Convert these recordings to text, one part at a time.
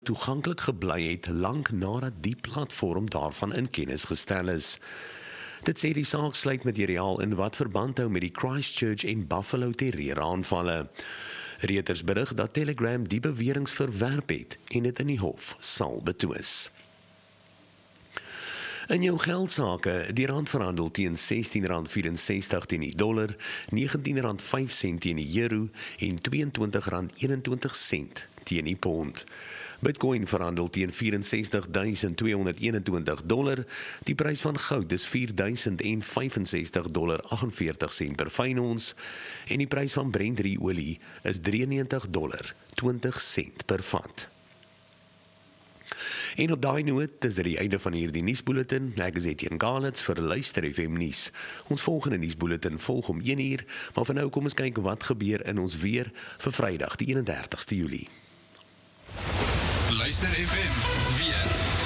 toeganklik gebly het lank nadat die platform daarvan in kennis gestel is. Dit sê die saak sluit materiaal in wat verband hou met die Christchurch en Buffalo terreuraanvalle. Reuters berig dat Telegram die beweringe verwerp het en dit in die hof sal betwis. In jou geldsake, die rand verhandel teen R16.64 teen die dollar, R19.05 teen die euro en R22.21 teen die pond. Bitcoin verhandel teen $64,221, die prys van goud is $4,065,48 per fyn ons en die prys van Brent olie is $93,20 per vat. En op daai noot is dit die einde van hierdie nuusbulletin. Ek is Etienne Galits vir Luister FM nuus. Ons volgende nuusbulletin volg om 1:00, maar vir nou kom ons kyk wat gebeur in ons weer vir Vrydag die 31ste Julie. Luister FM weer.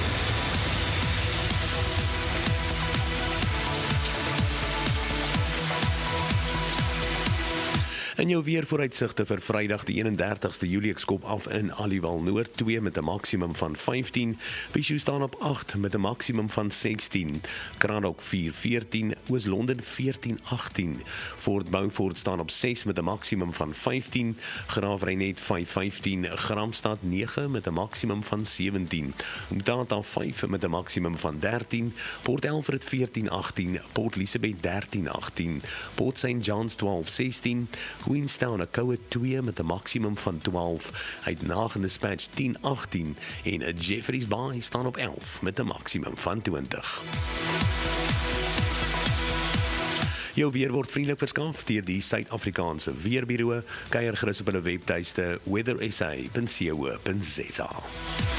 In jou weervooruitsigte vir Vrydag die 31ste Julie, ek skop af in Aliwal Noord 2 met 'n maksimum van 15, Bishou staan op 8 met 'n maksimum van 16, Crandock 4-14, Oos-London 14-18, Fort Beaufort staan op 6 met 'n maksimum van 15, Graafrenet 5-15, Gramstad 9 met 'n maksimum van 17, Umtata 5 met 'n maksimum van 13, Port Alfred 14-18, Port Elizabeth 13-18, Port St. John's 12-16, Queenstown 'n koue 2 met 'n maksimum van 12, Uitenhage Dispatch 10-18 en 'n Jeffreys Bay staan op 11 met 'n maksimum van 20. Jou weer word vriendelik verskaf deur die Suid-Afrikaanse Weerbureau. Kuier gerus op hulle webtuiste weathersa.co.za.